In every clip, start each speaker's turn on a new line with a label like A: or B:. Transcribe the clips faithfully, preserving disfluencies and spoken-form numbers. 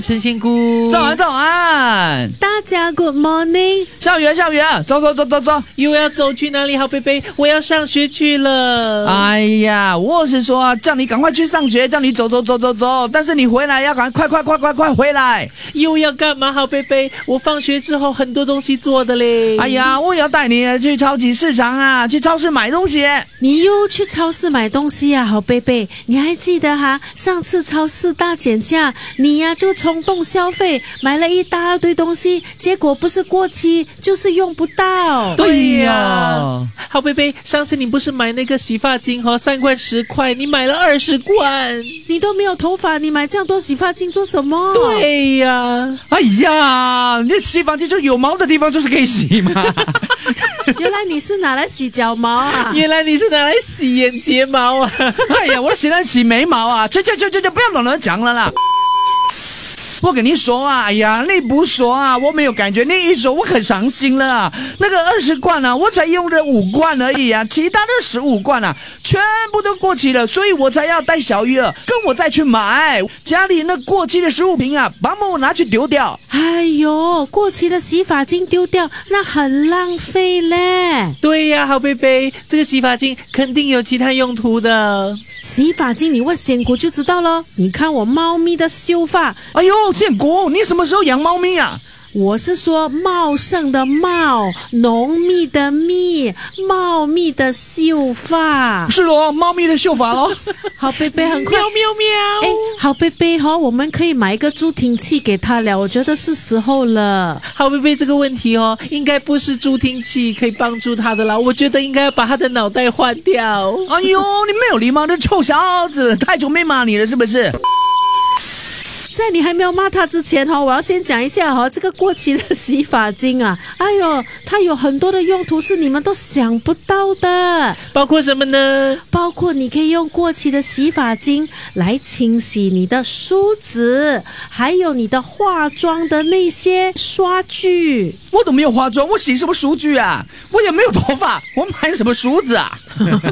A: 陈仙姑，
B: 早安早安，
C: 大家 Good morning。
B: 下雨啊下雨啊，走走走走走，
A: 又要走去哪里？好贝贝，我要上学去了。
B: 哎呀，我是说啊，叫你赶快去上学，叫你走走走走走，但是你回来要赶快快快快快回来。
A: 又要干嘛？好贝贝，我放学之后很多东西做的嘞。
B: 哎呀，我要带你去超级市场啊，去超市买东西。
C: 你又去超市买东西啊，好贝贝，你还记得哈？上次超市大减价，你呀、啊、就冲动消费，买了一大堆东西，结果不是过期就是用不到。
A: 对呀，好贝贝，上次你不是买那个洗发精哈，三罐十块，你买了二十罐，
C: 你都没有头发，你买这样多洗发精做什么？
A: 对呀，
B: 哎呀，你洗发精就有毛的地方就是可以洗嘛。
C: 原来你是拿来洗脚毛啊？
A: 原来你是拿来洗眼睫毛啊？
B: 哎呀，我洗来洗眉毛啊！去去去去去，不要乱乱讲了啦！我跟你说啊，哎呀，你不说啊，我没有感觉；你一说，我很伤心了啊。那个二十罐啊，我才用了五罐而已啊，其他的十五罐啊，全部都过期了，所以我才要带小鱼儿跟我再去买。家里那过期的食物瓶啊，帮我拿去丢掉。
C: 哎呦，过期的洗发精丢掉，那很浪费嘞。
A: 对呀，好贝贝，这个洗发精肯定有其他用途的。
C: 洗发精你问仙姑就知道了。你看我猫咪的秀发。
B: 哎呦，建国，你什么时候养猫咪啊？
C: 我是说茂盛的茂，浓密的密，茂密的秀发。
B: 是咯，猫咪的秀发咯。
C: 好贝贝很快，
A: 喵喵喵。
C: 哎，好贝贝哈、哦，我们可以买一个助听器给他了，我觉得是时候了。
A: 好贝贝，这个问题哦，应该不是助听器可以帮助他的啦，我觉得应该要把他的脑袋换掉。
B: 哎呦，你没有礼貌的臭小子，太久没骂你了是不是？
C: 在你还没有骂他之前哈，我要先讲一下哈，这个过期的洗发精啊，哎呦，它有很多的用途是你们都想不到的，
A: 包括什么呢？
C: 包括你可以用过期的洗发精来清洗你的梳子，还有你的化妆的那些刷具。
B: 我都没有化妆，我洗什么梳具啊？我也没有头发，我买什么梳子啊？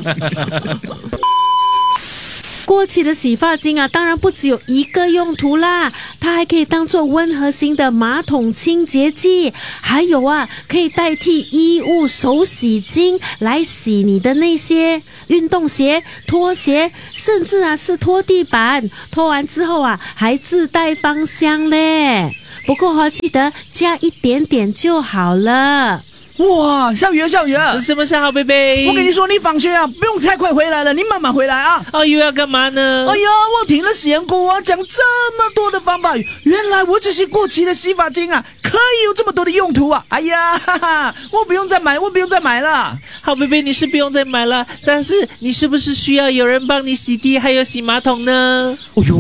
C: 过期的洗发精啊，当然不只有一个用途啦，它还可以当做温和型的马桶清洁剂，还有啊，可以代替衣物手洗精来洗你的那些运动鞋、拖鞋，甚至啊是拖地板，拖完之后啊还自带芳香嘞。不过哈、哦，记得加一点点就好了。
B: 哇，下雨了下雨了！
A: 什么事好贝贝？
B: 我跟你说，你放学啊，不用太快回来了，你慢慢回来啊。
A: 哦，又要干嘛呢？
B: 哎呀，我听了仙姑啊讲这么多的方法，原来我这些过期的洗发精啊，可以有这么多的用途啊！哎呀，哈哈，我不用再买，我不用再买了。
A: 好贝贝，你是不用再买了，但是你是不是需要有人帮你洗地还有洗马桶呢？
B: 哎呦。